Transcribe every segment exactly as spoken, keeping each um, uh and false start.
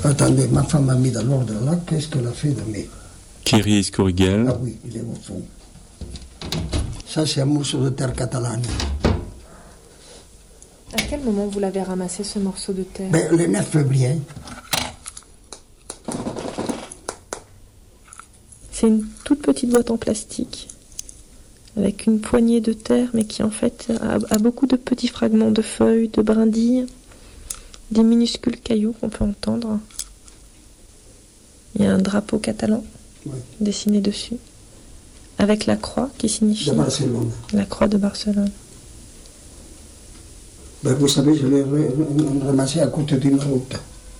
Attendez, ma femme m'a mis dans l'ordre là, qu'est-ce qu'elle a fait de mes... Thierry Scourigel. Ah oui, il est au fond. Ça, c'est un morceau de terre catalane. À quel moment vous l'avez ramassé, ce morceau de terre? Ben, le neuf février. C'est une toute petite boîte en plastique, avec une poignée de terre, mais qui en fait a, a beaucoup de petits fragments de feuilles, de brindilles, des minuscules cailloux qu'on peut entendre. Il y a un drapeau catalan Oui. dessiné dessus, avec la croix qui signifie De Barcelone. la croix de Barcelone. Ben, vous savez, je l'ai ramassé à côté d'une route.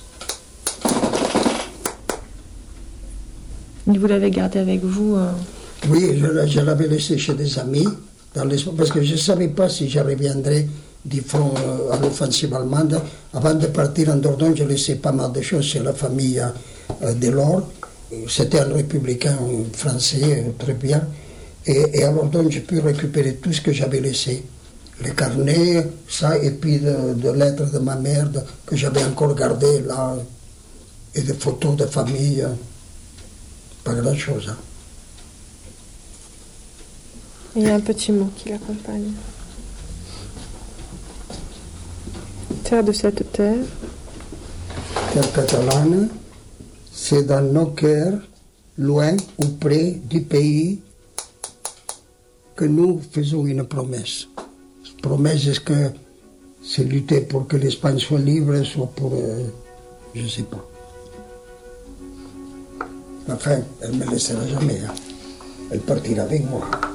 Et vous l'avez gardé avec vous euh... Oui, je, je l'avais laissé chez des amis, dans parce que je ne savais pas si je reviendrais du front euh, à l'offensive allemande. Avant de partir en Dordogne, je laissais pas mal de choses chez la famille euh, Delors. C'était un républicain français, euh, très bien. Et, et à Dordogne, j'ai pu récupérer tout ce que j'avais laissé. Les carnets, ça, et puis de, de lettres de ma mère de, que j'avais encore gardées là, et des photos de famille. Euh, pas grand-chose. Hein. Il y a un petit mot qui l'accompagne. Terre de cette terre. Terre catalane, c'est dans nos cœurs, loin ou près du pays, que nous faisons une promesse. Promesse, est-ce que c'est lutter pour que l'Espagne soit libre, soit pour... Euh, je ne sais pas. Enfin, elle ne me laissera jamais. Hein. Elle partira avec moi.